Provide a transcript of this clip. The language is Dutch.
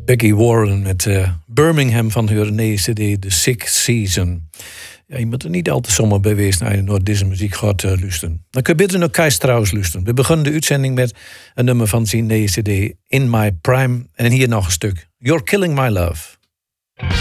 Becky Warren met Birmingham van haar nieuwe CD The Sixth Season. Ja, je moet er niet al te zomaar bij wezen als je naar deze muziek gaat luisteren. Dan kun je beter naar Kees Strauss luisteren. We beginnen de uitzending met een nummer van zijn nieuwe CD In My Prime. En hier nog een stuk. You're Killing My Love.